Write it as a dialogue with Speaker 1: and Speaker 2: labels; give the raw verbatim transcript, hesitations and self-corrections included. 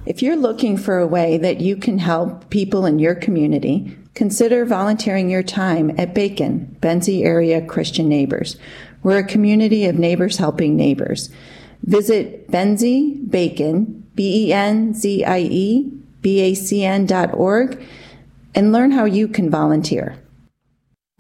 Speaker 1: If you're looking for a way that you can help people in your community, consider volunteering your time at Bacon, Benzie Area Christian Neighbors. We're a community of neighbors helping neighbors. Visit Benzie Bacon, B E N Z I E, B A C N dot org, and learn how you can volunteer.